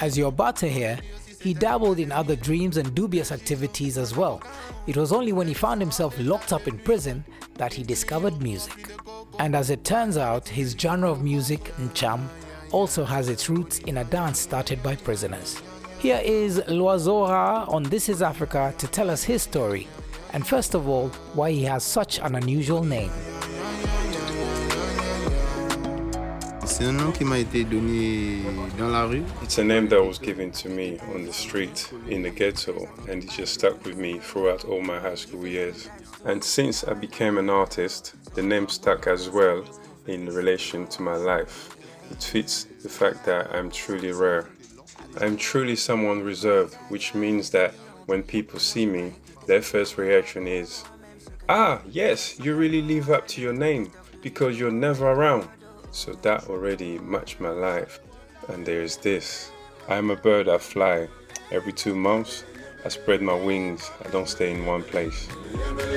As you're about to hear, he dabbled in other dreams and dubious activities as well. It was only when he found himself locked up in prison that he discovered music. And as it turns out, his genre of music, Ncham, also has its roots in a dance started by prisoners. Here is Loazora on This Is Africa to tell us his story, and first of all, why he has such an unusual name. C'est un nom qui m'a été donné dans la rue. It's a name that was given to me on the street in the ghetto, and it just stuck with me throughout all my high school years. And since I became an artist, the name stuck as well in relation to my life. It fits the fact that I'm truly rare. I'm truly someone reserved, which means that when people see me, their first reaction is, "Ah, yes, you really live up to your name because you're never around." So that already matched my life. And there's this. I'm a bird, I fly. Every 2 months, I spread my wings. I don't stay in one place.